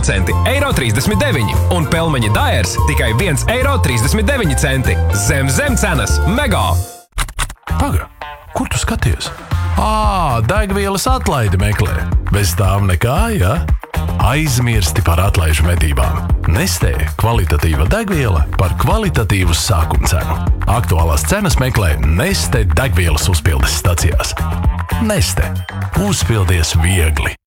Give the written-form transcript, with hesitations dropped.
procenti - 1,39 €, un pelmeņa Daiers tikai 1,39 €. Zem cenas Mega! Paga, kur tu skaties? Degvielas atlaidi meklē. Bez tām nekā, ja? Aizmirsti par atlaižu medībām. Nestē kvalitatīva degviela par kvalitatīvu sākuma cenu. Aktuālās cenas meklē Neste degvielas uzpildes stacijās. Neste. Uzpildies viegli!